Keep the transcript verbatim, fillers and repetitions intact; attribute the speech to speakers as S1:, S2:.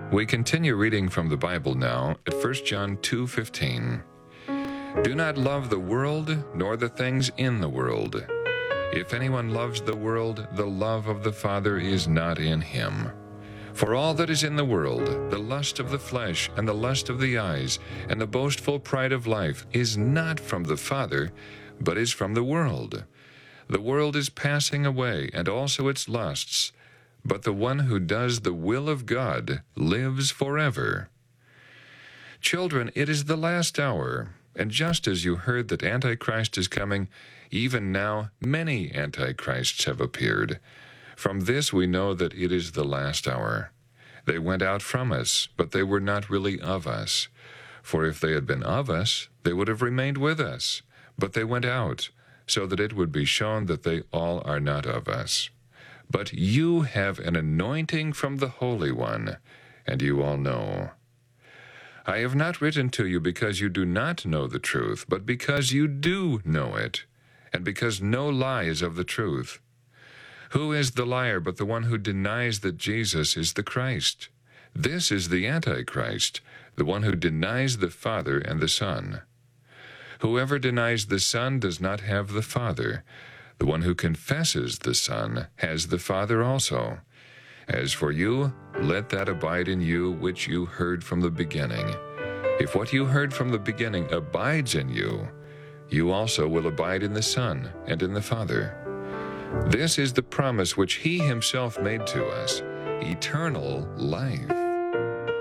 S1: We continue reading from the Bible now at First John two fifteen. Do not love the world, nor the things in the world. If anyone loves the world, the love of the Father is not in him. For all that is in the world, the lust of the flesh, and the lust of the eyes, and the boastful pride of life, is not from the Father, but is from the world. The world is passing away, and also its lusts, but the one who does the will of God lives forever. Children, it is the last hour, and just as you heard that Antichrist is coming, even now many Antichrists have appeared. From this we know that it is the last hour. They went out from us, but they were not really of us. For if they had been of us, they would have remained with us. But they went out, so that it would be shown that they all are not of us. But you have an anointing from the Holy One, and you all know. I have not written to you because you do not know the truth, but because you do know it, and because no lie is of the truth. Who is the liar but the one who denies that Jesus is the Christ? This is the Antichrist, the one who denies the Father and the Son. Whoever denies the Son does not have the Father. The one who confesses the Son has the Father also. As for you, let that abide in you which you heard from the beginning. If what you heard from the beginning abides in you, you also will abide in the Son and in the Father. This is the promise which he himself made to us, eternal life.